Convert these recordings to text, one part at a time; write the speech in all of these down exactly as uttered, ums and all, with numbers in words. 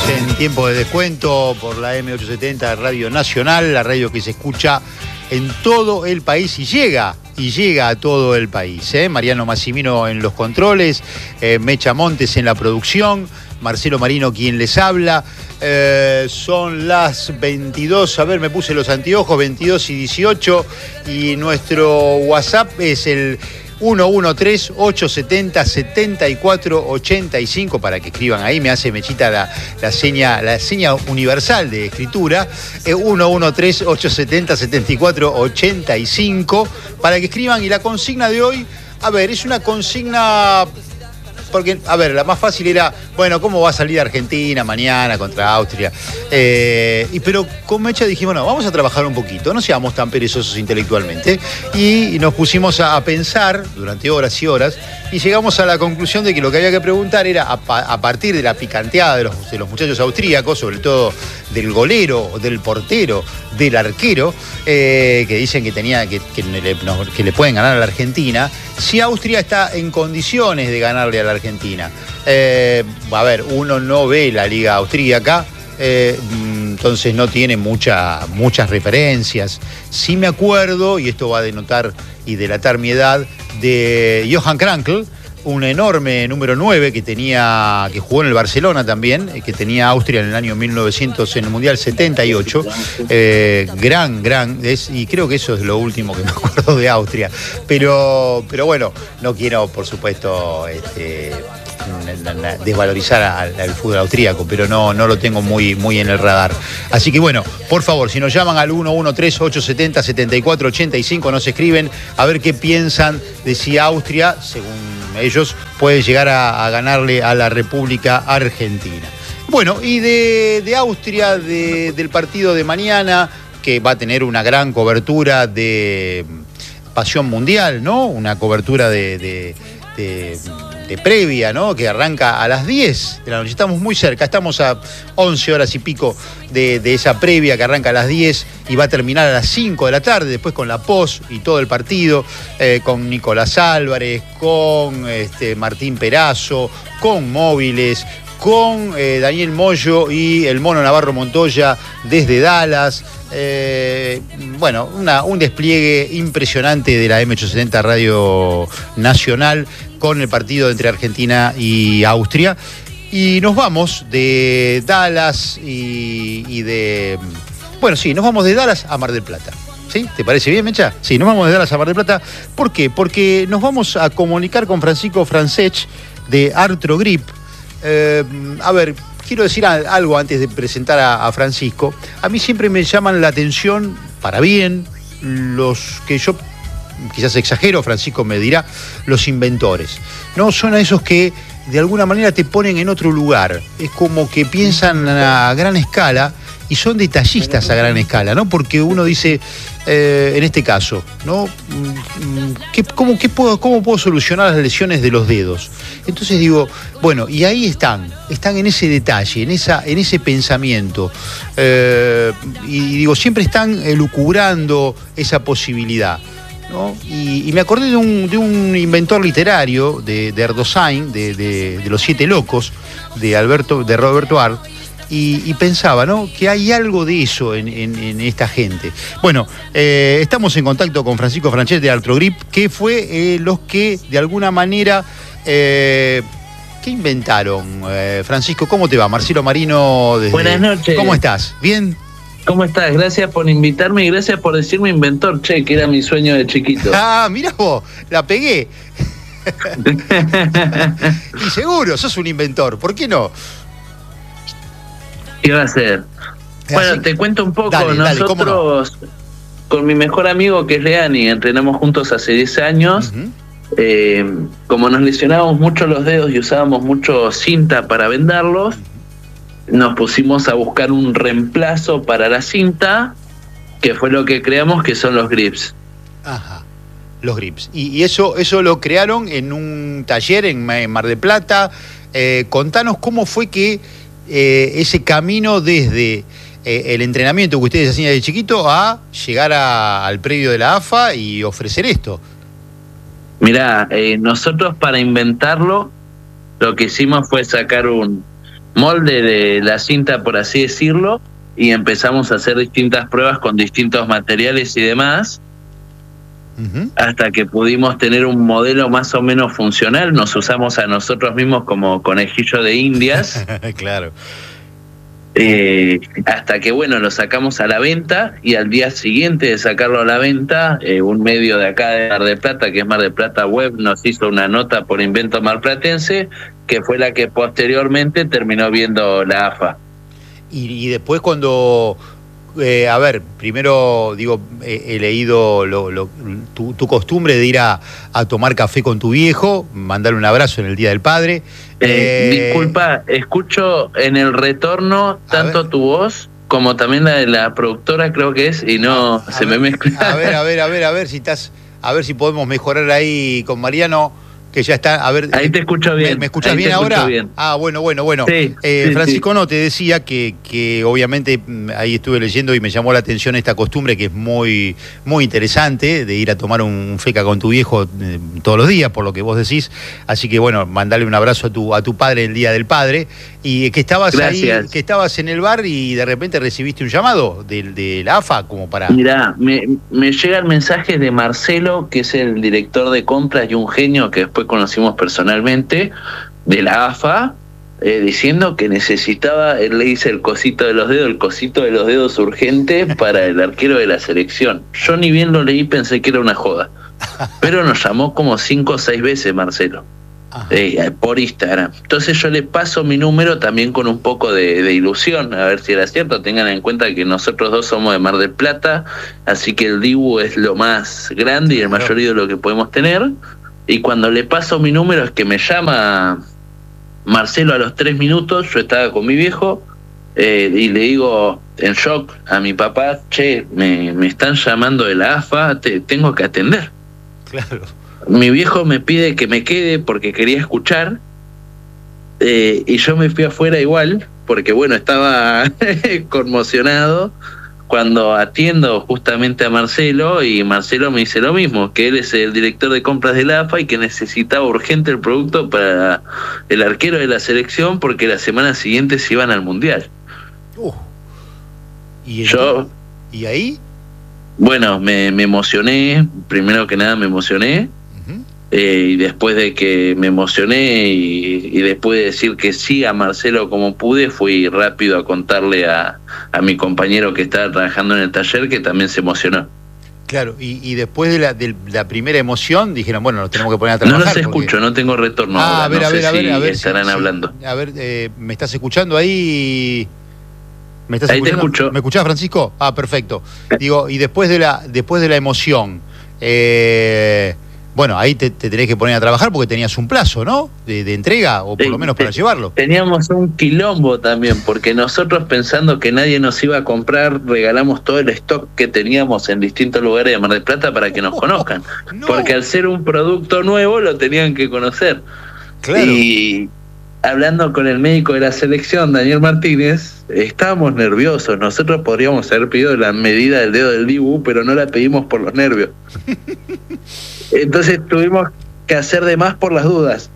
en tiempo de descuento por la M ochocientos setenta Radio Nacional, la radio que se escucha en todo el país y llega, y llega a todo el país. ¿eh? Mariano Massimino en los controles, eh, Mecha Montes en la producción, Marcelo Marino quien les habla. Eh, son las veintidós, a ver, me puse los anteojos, veintidós y dieciocho, y nuestro WhatsApp es el uno uno tres, ocho siete cero, siete cuatro ocho cinco para que escriban ahí. Me hace Mechita la, la seña la seña universal de escritura, eh, uno uno tres, ocho siete cero, siete cuatro ocho cinco para que escriban. Y la consigna de hoy, a ver, es una consigna porque, a ver, la más fácil era, bueno, ¿cómo va a salir Argentina mañana contra Austria? Eh, y, pero con Mecha dijimos, no, vamos a trabajar un poquito, no seamos tan perezosos intelectualmente. Y, y nos pusimos a, a pensar durante horas y horas y llegamos a la conclusión de que lo que había que preguntar era, a, a partir de la picanteada de los, de los muchachos austríacos, sobre todo del golero, del portero, del arquero, eh, que dicen que, tenía, que, que, le, no, que le pueden ganar a la Argentina, si Austria está en condiciones de ganarle a la Argentina. Eh, a ver, uno no ve la liga austríaca, eh, entonces no tiene mucha, muchas referencias. Sí me acuerdo, y esto va a denotar y delatar mi edad, de Johan Krankl, un enorme número nueve que tenía, que jugó en el Barcelona también, que tenía Austria en el año mil novecientos, en el Mundial setenta y ocho. Eh, gran, gran, es, y creo que eso es lo último que me acuerdo de Austria. Pero, pero bueno, no quiero, por supuesto, este, desvalorizar al, al fútbol austríaco, pero no, no lo tengo muy, muy en el radar. Así que bueno, por favor, si nos llaman al uno uno tres, ocho siete cero, siete cuatro ocho cinco, nos escriben a ver qué piensan de si Austria, según ellos, puede llegar a, a ganarle a la República Argentina. Bueno, y de, de Austria, de, del partido de mañana, que va a tener una gran cobertura de Pasión Mundial, ¿no? Una cobertura de, de, de, de previa, ¿no? Que arranca a las diez de la noche. Estamos muy cerca, estamos a once horas y pico de, de esa previa que arranca a las diez y va a terminar a las cinco de la tarde, después con la post y todo el partido, eh, con Nicolás Álvarez, con este, Martín Perazo, con Móviles, con eh, Daniel Moyo y el Mono Navarro Montoya desde Dallas. Eh, bueno, una, un despliegue impresionante de la M ochocientos setenta Radio Nacional con el partido entre Argentina y Austria. Y nos vamos de Dallas y, y de... Bueno, sí, nos vamos de Dallas a Mar del Plata. ¿Sí? ¿Te parece bien, Mecha? Sí, nos vamos de Dallas a Mar del Plata. ¿Por qué? Porque nos vamos a comunicar con Francisco Francesc de Artrogrip. Eh, a ver, quiero decir algo antes de presentar a, a Francisco. A mí siempre me llaman la atención, para bien, los que yo quizás exagero, Francisco me dirá, los inventores. No son a esos que de alguna manera te ponen en otro lugar. Es como que piensan a gran escala y son detallistas a gran escala, ¿no? Porque uno dice, eh, en este caso, ¿no? ¿Qué, cómo, qué puedo, ¿Cómo puedo solucionar las lesiones de los dedos? Entonces digo, bueno, y ahí están, están en ese detalle, en, esa, en ese pensamiento. Eh, y digo, siempre están elucubrando esa posibilidad, ¿no? Y, y me acordé de un, de un inventor literario, de, de Erdosain, de, de, de Los Siete Locos, de, Alberto, de Roberto Art, y, y pensaba, ¿no?, que hay algo de eso en, en, en esta gente. Bueno, eh, estamos en contacto con Francisco Francesc de Artrogrip, que fue eh, los que, de alguna manera, eh, ¿qué inventaron? Eh, Francisco, ¿cómo te va? Marcelo Marino desde... Buenas noches. ¿Cómo estás? ¿Bien? ¿Cómo estás? Gracias por invitarme y gracias por decirme inventor, che, que era mi sueño de chiquito. Ah, mirá vos, la pegué. Y seguro, sos un inventor, ¿por qué no? ¿Qué va a hacer? Bueno, Así, te cuento un poco. Dale, Nosotros, dale, no? con mi mejor amigo que es Leani, entrenamos juntos hace diez años. Uh-huh. eh, como nos lesionábamos mucho los dedos y usábamos mucho cinta para vendarlos, uh-huh, nos pusimos a buscar un reemplazo para la cinta, que fue lo que creamos, que son los grips. Ajá, los grips. Y, y eso, eso lo crearon en un taller en, en Mar del Plata. Eh, contanos cómo fue que eh, ese camino desde eh, el entrenamiento que ustedes hacían de chiquito a llegar a, al predio de la A F A y ofrecer esto. Mirá, eh, nosotros para inventarlo, lo que hicimos fue sacar un molde de la cinta, por así decirlo, y empezamos a hacer distintas pruebas con distintos materiales y demás, uh-huh. hasta que pudimos tener un modelo más o menos funcional. Nos usamos a nosotros mismos como conejillo de indias. Claro. Eh, hasta que, bueno, lo sacamos a la venta, y al día siguiente de sacarlo a la venta, eh, un medio de acá de Mar del Plata, que es Mar del Plata Web, nos hizo una nota por Invento Marplatense, que fue la que posteriormente terminó viendo la A F A. Y, y después cuando... Eh, a ver, primero digo, eh, he leído lo, lo, tu, tu costumbre de ir a, a tomar café con tu viejo, mandarle un abrazo en el Día del Padre. Eh, eh, disculpa, escucho en el retorno tanto tu voz como también la de la productora, creo que es, y no a se ver, me mezcla. A ver, a ver, a ver, a ver si estás, a ver si podemos mejorar ahí con Mariano, que ya está, a ver. Ahí te escucho bien. ¿Me, me escuchás ahí bien ahora? Bien. Ah, bueno, bueno, bueno. Sí, eh, sí, Francisco, sí. no, te decía que, que obviamente ahí estuve leyendo y me llamó la atención esta costumbre que es muy, muy interesante, de ir a tomar un feca con tu viejo eh, todos los días, por lo que vos decís. Así que bueno, mandarle un abrazo a tu, a tu padre el Día del Padre. Y que estabas Gracias. ahí, que estabas en el bar y de repente recibiste un llamado de, de la A F A como para... Mirá, me, me llegan mensajes de Marcelo, que es el director de compras y un genio que después conocimos personalmente, de la A F A, eh, diciendo que necesitaba, él le dice el cosito de los dedos, el cosito de los dedos urgente para el arquero de la selección. Yo ni bien lo leí, pensé que era una joda, pero nos llamó como cinco o seis veces Marcelo. Eh, por Instagram. Entonces yo le paso mi número también con un poco de, de ilusión, a ver si era cierto. Tengan en cuenta que nosotros dos somos de Mar del Plata, así que el Dibu es lo más grande y el mayor ídolo que podemos tener. Y cuando le paso mi número es que me llama Marcelo a los tres minutos. Yo estaba con mi viejo eh, y le digo en shock a mi papá: che, me, me están llamando de la A F A, te, tengo que atender. Claro. Mi viejo me pide que me quede porque quería escuchar, eh, y yo me fui afuera igual, porque bueno, estaba conmocionado cuando atiendo justamente a Marcelo, y Marcelo me dice lo mismo, que él es el director de compras de la A F A y que necesitaba urgente el producto para el arquero de la selección porque la semana siguiente se iban al Mundial. Uh. ¿Y yo ¿Y ahí? Bueno, me, me emocioné, primero que nada me emocioné. Eh, y después de que me emocioné y, y después de decir que sí a Marcelo como pude, fui rápido a contarle a, a mi compañero que estaba trabajando en el taller, que también se emocionó. Claro, y, y después de la, de la primera emoción dijeron, bueno, nos tenemos que poner a trabajar. No los porque... escucho, no tengo retorno. Ah, ahora. a ver, no a ver, sé a ver, si a ver. estarán si, hablando. Si, a ver, eh, ¿me estás escuchando ahí? ¿Me estás ahí escuchando? te escucho. ¿Me escuchás, Francisco? Ah, perfecto. Digo, y después de la, después de la emoción, eh... bueno, ahí te, te tenés que poner a trabajar porque tenías un plazo, ¿no? De, de entrega, o por Sí, lo menos para te, llevarlo. Teníamos un quilombo también, porque nosotros, pensando que nadie nos iba a comprar, regalamos todo el stock que teníamos en distintos lugares de Mar del Plata para que nos oh, conozcan. No. Porque al ser un producto nuevo lo tenían que conocer. Claro. Y hablando con el médico de la selección, Daniel Martínez, estábamos nerviosos. Nosotros podríamos haber pedido la medida del dedo del Dibu, pero no la pedimos por los nervios. Entonces tuvimos que hacer de más por las dudas.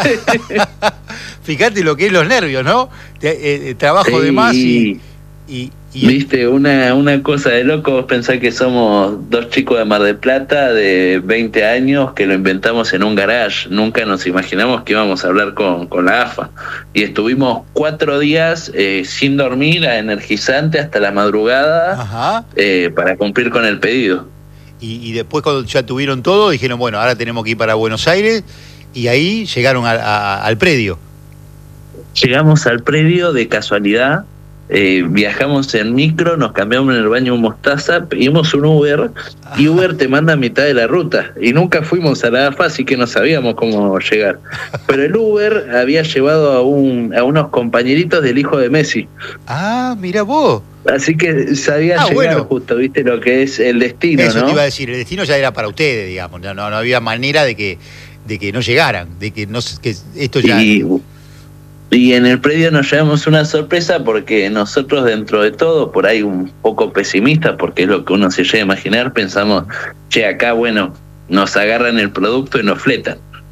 Fíjate lo que es los nervios, ¿no? Eh, eh, trabajo sí. de más y... y, y... Viste, una, una cosa de loco. Vos pensás que somos dos chicos de Mar del Plata de veinte años que lo inventamos en un garage. Nunca nos imaginamos que íbamos a hablar con, con la A F A. Y estuvimos cuatro días eh, sin dormir, a energizante hasta la madrugada, eh, para cumplir con el pedido. Y, y después cuando ya tuvieron todo, dijeron, bueno, ahora tenemos que ir para Buenos Aires, y ahí llegaron a, a, al predio. Llegamos al predio de casualidad, eh, viajamos en micro, nos cambiamos en el baño un mostaza, pedimos un Uber, y Uber te manda a mitad de la ruta, y nunca fuimos a la A F A, así que no sabíamos cómo llegar. Pero el Uber había llevado a, un, a unos compañeritos del hijo de Messi. Ah, mira vos. Así que sabía ah, llegar bueno. justo, viste lo que es el destino, Eso ¿no? te iba a decir, el destino ya era para ustedes, digamos, no, no, no había manera de que, de que no llegaran, de que no que esto ya... Y, y en el predio nos llevamos una sorpresa porque nosotros, dentro de todo, por ahí un poco pesimistas, porque es lo que uno se llega a imaginar, pensamos, che, acá, bueno, nos agarran el producto y nos fletan.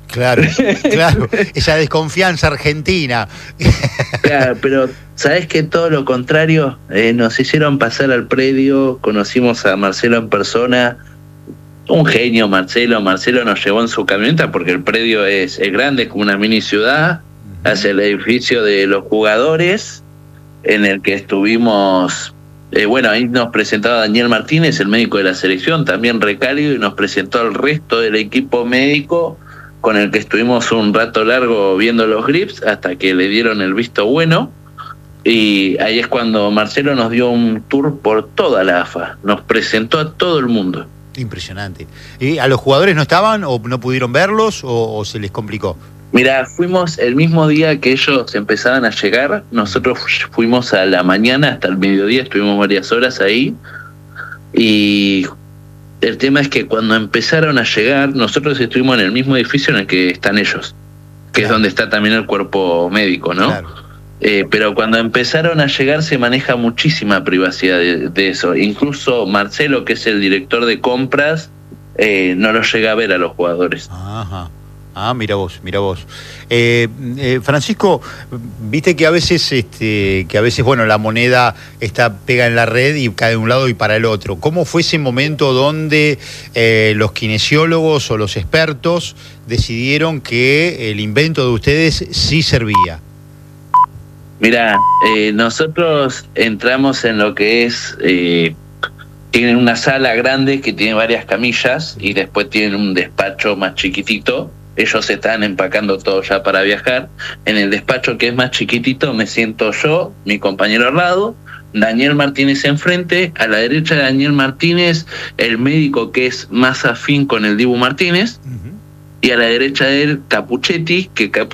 Claro, claro, esa desconfianza argentina. Claro, pero sabes que todo lo contrario, eh, nos hicieron pasar al predio, conocimos a Marcelo en persona, un genio Marcelo, Marcelo nos llevó en su camioneta porque el predio es, es grande, es como una mini ciudad, uh-huh. hacia el edificio de los jugadores, en el que estuvimos, eh, bueno, ahí nos presentaba Daniel Martínez, el médico de la selección, también recálido, y nos presentó al resto del equipo médico, con el que estuvimos un rato largo viendo los grips hasta que le dieron el visto bueno, y ahí es cuando Marcelo nos dio un tour por toda la A F A, nos presentó a todo el mundo. Impresionante. ¿Y a los jugadores no estaban o no pudieron verlos o, o se les complicó? Mira, fuimos el mismo día que ellos empezaban a llegar, nosotros fuimos a la mañana hasta el mediodía, estuvimos varias horas ahí, y el tema es que cuando empezaron a llegar, nosotros estuvimos en el mismo edificio en el que están ellos, que claro. es donde está también el cuerpo médico, ¿no? Claro. Eh, pero cuando empezaron a llegar se maneja muchísima privacidad de, de eso. Incluso Marcelo, que es el director de compras, eh, no los llega a ver a los jugadores. Ajá. Ah, mira vos, mira vos. Eh, eh, Francisco, viste que a veces, este, que a veces, bueno, la moneda está pega en la red y cae de un lado y para el otro. ¿Cómo fue ese momento donde eh, los kinesiólogos o los expertos decidieron que el invento de ustedes sí servía? Mira, eh, nosotros entramos en lo que es, eh, tienen una sala grande que tiene varias camillas y después tienen un despacho más chiquitito. Ellos están empacando todo ya para viajar. En el despacho que es más chiquitito me siento yo, mi compañero al lado, Daniel Martínez enfrente, a la derecha de Daniel Martínez, el médico que es más afín con el Dibu Martínez, uh-huh. y a la derecha de él Capuchetti, que Capuchetti